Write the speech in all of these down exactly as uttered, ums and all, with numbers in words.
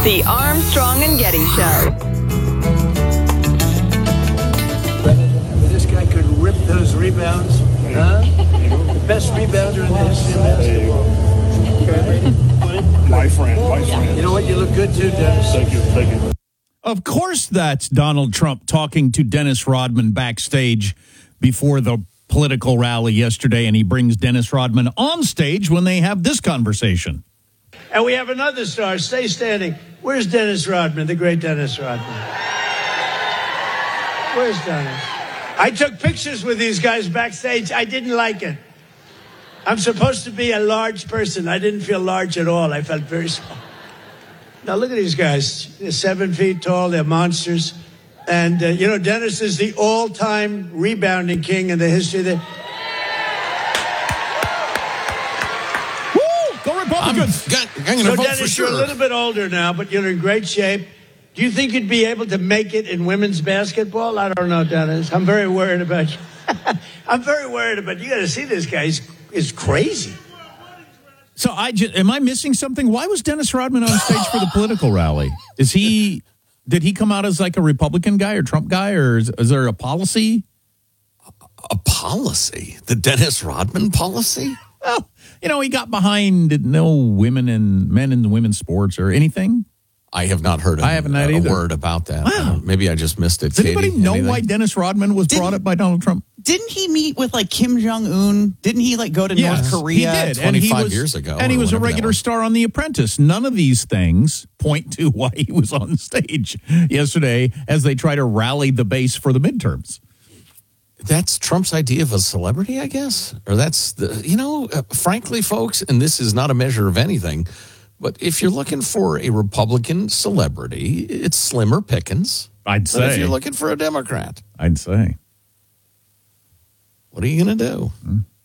The Armstrong and Getty Show. This guy could rip those rebounds. Huh? The best rebounder in the history of basketball. My friend, my friend. You know what? You look good too, Dennis. Thank you, thank you. Of course, that's Donald Trump talking to Dennis Rodman backstage before the political rally yesterday, and he brings Dennis Rodman on stage when they have this conversation. And we have another star. Stay standing. Where's Dennis Rodman, the great Dennis Rodman? Where's Dennis? I took pictures with these guys backstage. I didn't like it. I'm supposed to be a large person. I didn't feel large at all. I felt very small. Now, look at these guys. They're seven feet tall. They're monsters. And, uh, you know, Dennis is the all-time rebounding king in the history of the... Woo! Go Republicans! I'm, I'm going to So, vote Dennis, for sure. you're a little bit older now, but you're in great shape. Do you think you'd be able to make it in women's basketball? I don't know, Dennis. I'm very worried about you. I'm very worried about you. You got to see this guy. He's, he's crazy. So I just, am I missing something? Why was Dennis Rodman on stage for the political rally? Is he, did he come out as like a Republican guy or Trump guy, or is, is there a policy? A policy? The Dennis Rodman policy? Well, you know, he got behind no women and men in women's sports or anything. I have not heard a, I haven't a, a either. word about that. Wow. Uh, maybe I just missed it. Does anybody Katie, know anything? why Dennis Rodman was Didn't- brought up by Donald Trump? Didn't he meet with like Kim Jong-un? Didn't he like go to Yes, North Korea? he did. And he twenty-five was- years ago, And he or was a whatever that regular was. star on The Apprentice. None of these things point to why he was on stage yesterday as they try to rally the base for the midterms. That's Trump's idea of a celebrity, I guess? Or that's, the you know, uh, frankly, folks, and this is not a measure of anything, but if you're looking for a Republican celebrity, it's slimmer pickings. I'd But if say. you're looking for a Democrat, I'd say. what are you going to do?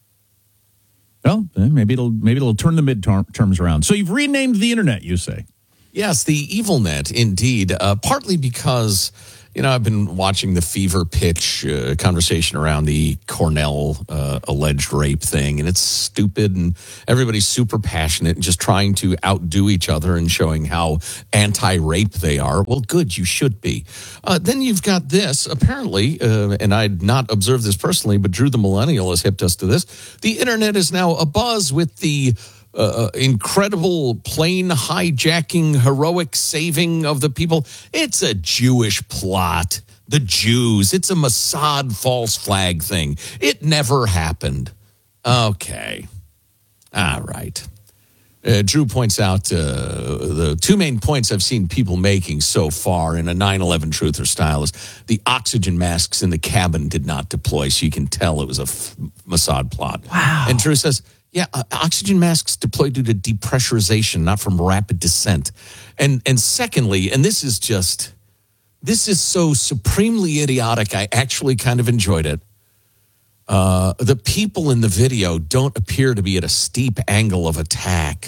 Well, eh, maybe it'll maybe it'll turn the midterms around. So you've renamed the internet, you say? Yes, the evil net, indeed. Uh, partly because, you know, I've been watching the fever pitch uh, conversation around the Cornell uh, alleged rape thing, and it's stupid, and everybody's super passionate and just trying to outdo each other and showing how anti-rape they are. Well, good, you should be. Uh, then you've got this, apparently, uh, and I'd not observed this personally, but Drew the Millennial has hipped us to this. The internet is now abuzz with the Uh, incredible plane hijacking, heroic saving of the people. It's a Jewish plot. The Jews. It's a Mossad false flag thing. It never happened. Okay. All right. Uh, Drew points out uh, the two main points I've seen people making so far in a nine eleven truther style is the oxygen masks in the cabin did not deploy, so you can tell it was a f- Mossad plot. Wow. And Drew says, yeah, uh, oxygen masks deploy due to depressurization, not from rapid descent. And and secondly, and this is just, this is so supremely idiotic, I actually kind of enjoyed it. Uh, the people in the video don't appear to be at a steep angle of attack.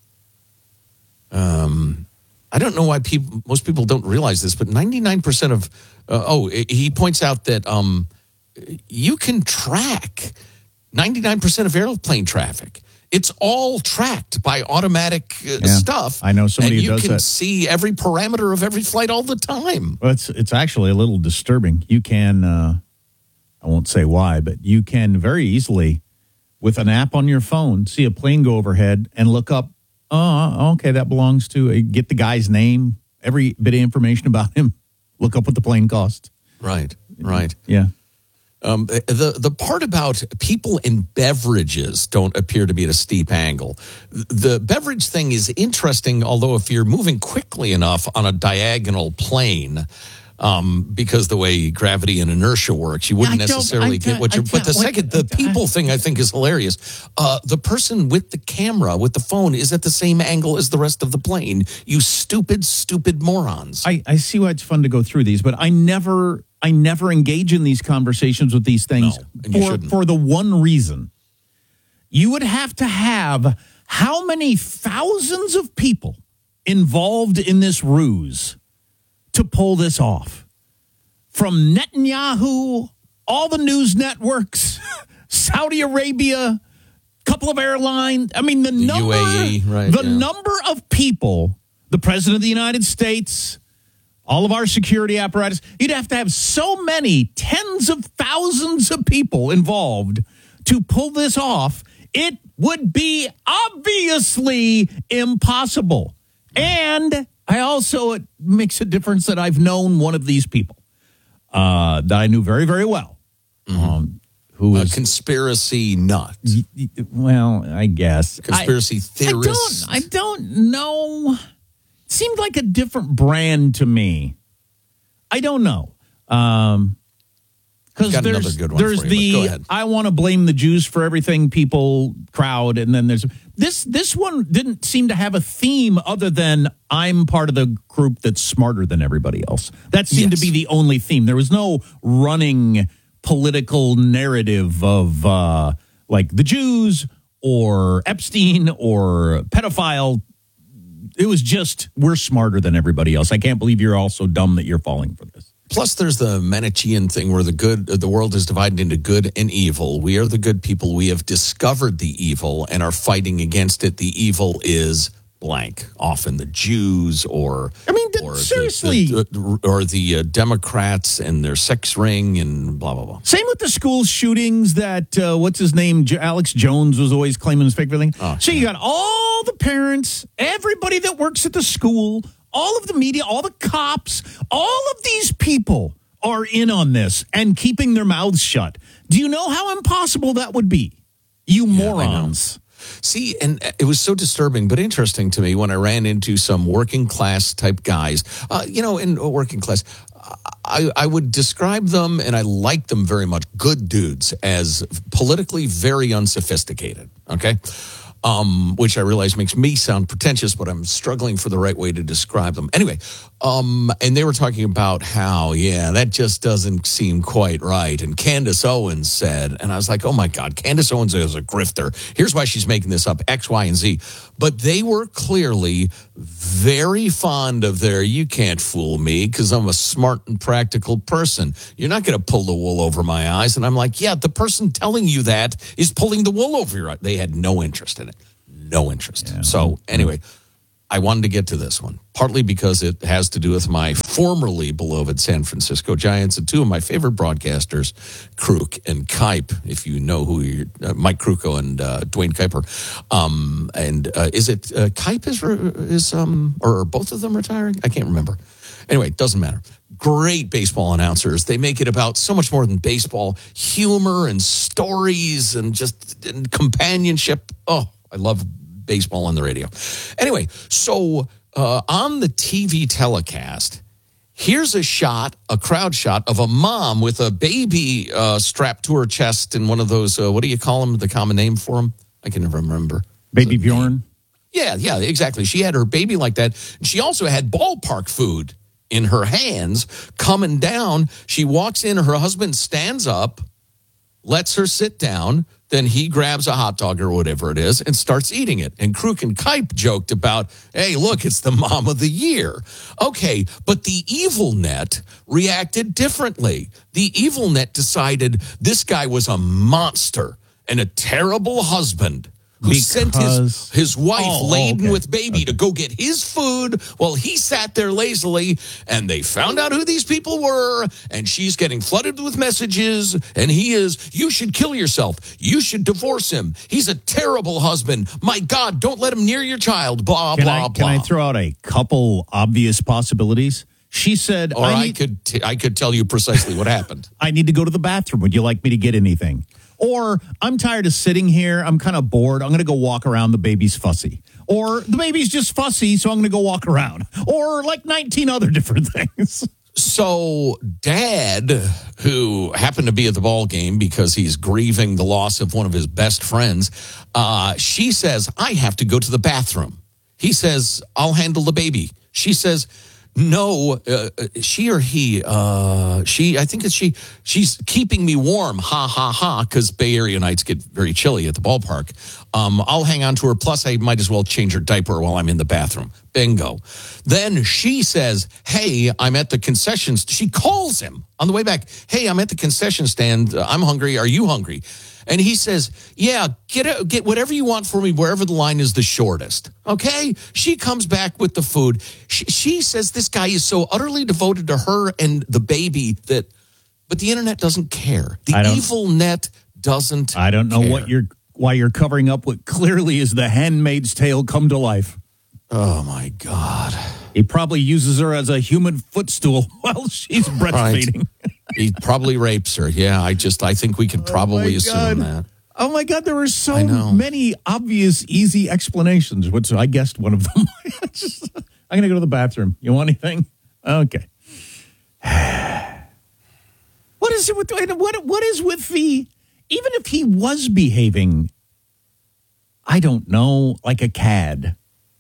Um, I don't know why people, most people don't realize this, but ninety-nine percent of, uh, oh, he points out that um, you can track ninety-nine percent of airplane traffic. It's all tracked by automatic uh, Yeah, stuff. I know somebody and who you does can that. see every parameter of every flight all the time. Well, it's it's actually a little disturbing. You can, uh, I won't say why, but you can very easily, with an app on your phone, see a plane go overhead and look up, oh, okay, that belongs to, uh, get the guy's name, every bit of information about him, look up what the plane cost. Right, right. Yeah. Um, the the part about people in beverages don't appear to be at a steep angle. The beverage thing is interesting, although if you're moving quickly enough on a diagonal plane, um, because the way gravity and inertia works, you wouldn't I don't- necessarily I get don't- what I you're. But the don't- second, the people thing I think is hilarious. Uh, the person with the camera, with the phone, is at the same angle as the rest of the plane. You stupid, stupid morons. I, I see why it's fun to go through these, but I never I never engage in these conversations with these things No, and you for, shouldn't. for the one reason. You would have to have how many thousands of people involved in this ruse to pull this off? From Netanyahu, all the news networks, Saudi Arabia, couple of airlines. I mean, the, number, U A E, right, the yeah. number of people the President of the United States, all of our security apparatus. You'd have to have so many tens of thousands of people involved to pull this off. It would be obviously impossible. And I also, it makes a difference that I've known one of these people uh, that I knew very, very well. Mm-hmm. Um, who was a conspiracy nut. Well, I guess. Conspiracy I, theorist. I don't, I don't know. Seemed like a different brand to me. I don't know. Um, because Got there's, another good one there's for you, but go the ahead. I want to blame the Jews for everything people crowd, and then there's this this one didn't seem to have a theme other than I'm part of the group that's smarter than everybody else. That seemed Yes. to be the only theme. There was no running political narrative of uh, like the Jews or Epstein or pedophile. It was just we're smarter than everybody else. I can't believe you're all so dumb that you're falling for this. Plus, there's the Manichean thing where the good, the world is divided into good and evil. We are the good people. We have discovered the evil and are fighting against it. The evil is blank. Often the Jews, or I mean, th- or the- seriously. the, the, or the uh, Democrats and their sex ring and blah blah blah. Same with the school shootings that, uh, what's his name, J- Alex Jones was always claiming was fake everything. Oh, so you got all the parents, everybody that works at the school, all of the media, all the cops, all of these people are in on this and keeping their mouths shut. Do you know how impossible that would be? You morons. See, and it was so disturbing, but interesting to me when I ran into some working class type guys. Uh, you know, in working class, I, I would describe them, and I like them very much, good dudes, as politically very unsophisticated, okay? Um, which I realize makes me sound pretentious, but I'm struggling for the right way to describe them. Anyway, um, and they were talking about how, yeah, that just doesn't seem quite right. And Candace Owens said, and I was like, oh my God, Candace Owens is a grifter. Here's why she's making this up, X, Y, and Z. But they were clearly very fond of their, you can't fool me because I'm a smart and practical person. You're not going to pull the wool over my eyes. And I'm like, yeah, the person telling you that is pulling the wool over your eyes. They had no interest in it. No interest. Yeah. So anyway, I wanted to get to this one, partly because it has to do with my formerly beloved San Francisco Giants and two of my favorite broadcasters, Kruk and Kipe, if you know who you're, uh, Mike Krukow and uh, Dwayne Kuiper. Um, and uh, is it uh, Kipe is, is um, or are both of them retiring? I can't remember. Anyway, it doesn't matter. Great baseball announcers. They make it about so much more than baseball, humor and stories and just and companionship. Oh, I love baseball on the radio. Anyway, so uh, on the T V telecast, here's a shot, a crowd shot of a mom with a baby uh, strapped to her chest in one of those, uh, what do you call them, the common name for them? I can never remember. Baby Bjorn? Yeah, yeah, exactly. She had her baby like that. She also had ballpark food in her hands coming down. She walks in, her husband stands up, lets her sit down. Then he grabs a hot dog or whatever it is and starts eating it. And Kruk and Kipe joked about, hey, look, it's the mom of the year. Okay, but the evil net reacted differently. The evil net decided this guy was a monster and a terrible husband who Because- sent his, his wife Oh, laden okay. with baby to go get his food while he sat there lazily, and they found out who these people were, and she's getting flooded with messages, and he is, you should kill yourself. You should divorce him. He's a terrible husband. My God, don't let him near your child, blah, Can, blah, I, blah. can I throw out a couple obvious possibilities? She said, or I, I, need, could t- I could tell you precisely what happened. I need to go to the bathroom. Would you like me to get anything? Or I'm tired of sitting here. I'm kind of bored. I'm going to go walk around. The baby's fussy. Or the baby's just fussy, so I'm going to go walk around. Or like nineteen other different things. So dad, who happened to be at the ball game because he's grieving the loss of one of his best friends, uh, she says, I have to go to the bathroom. He says, I'll handle the baby. She says, no, uh, she or he, uh, she, I think it's she, she's keeping me warm, ha, ha, ha, because Bay Area nights get very chilly at the ballpark. Um, I'll hang on to her, plus I might as well change her diaper while I'm in the bathroom. Bingo. Then she says, hey, I'm at the concessions. She calls him on the way back. Hey, I'm at the concession stand. I'm hungry. Are you hungry? And he says, yeah, get a, get whatever you want for me, wherever the line is the shortest. Okay? She comes back with the food. She, she says this guy is so utterly devoted to her and the baby that, but the internet doesn't care. The evil net doesn't I don't know care. what you're, why you're covering up what clearly is the Handmaid's Tale come to life. Oh, my God. He probably uses her as a human footstool while she's breastfeeding. Right. He probably rapes her. Yeah, I just, I think we could probably oh assume that. Oh, my God. There are so I know. many obvious, easy explanations, which I guessed one of them. Just, I'm going to go to the bathroom. You want anything? Okay. What is it with, what, what is with the, even if he was behaving, I don't know, like a cad,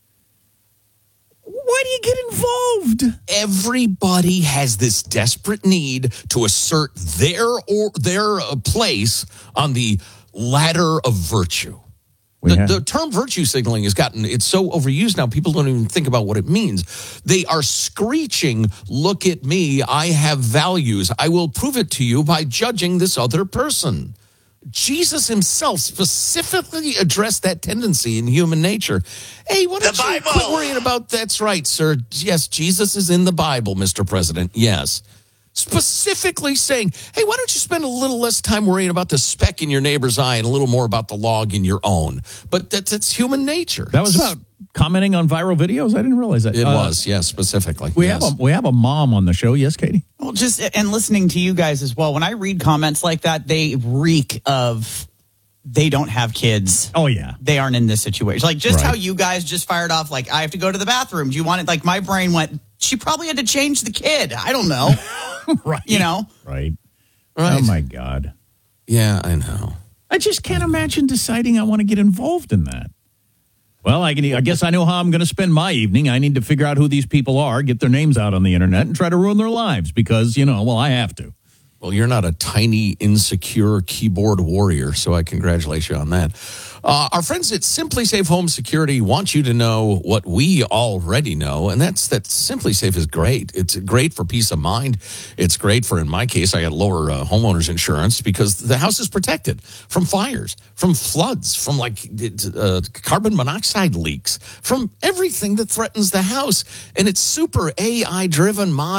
why do you get involved? Everybody has this desperate need to assert their or their uh, place on the ladder of virtue. The, the term virtue signaling has gotten, it's so overused now, people don't even think about what it means. They are screeching, look at me, I have values. I will prove it to you by judging this other person. Jesus himself specifically addressed that tendency in human nature. Hey, what don't you quit worrying about? That's right, sir. Yes, Jesus is in the Bible, Mister President. Yes. Specifically saying, hey, why don't you spend a little less time worrying about the speck in your neighbor's eye and a little more about the log in your own? But that's, that's human nature. That was about commenting on viral videos? I didn't realize that. It uh, was, yes, specifically. We, yes. have a, we have a mom on the show. Yes, Katie? Well, just and listening to you guys as well. When I read comments like that, they reek of they don't have kids. Oh, yeah. They aren't in this situation. Like just Right. how you guys just fired off, like, I have to go to the bathroom. Do you want it? Like my brain went, she probably had to change the kid. I don't know. Right. You know? Right. Right. Oh, my God. Yeah, I know. I just can't imagine deciding I want to get involved in that. Well, I, can, I guess I know how I'm going to spend my evening. I need to figure out who these people are, get their names out on the internet, and try to ruin their lives because, you know, well, I have to. Well, you're not a tiny, insecure keyboard warrior, so I congratulate you on that. Uh, our friends at Simply Safe Home Security want you to know what we already know, and that's that Simply Safe is great. It's great for peace of mind. It's great for, in my case, I got lower uh, homeowners insurance because the house is protected from fires, from floods, from like uh, carbon monoxide leaks, from everything that threatens the house. And it's super A I-driven, modern.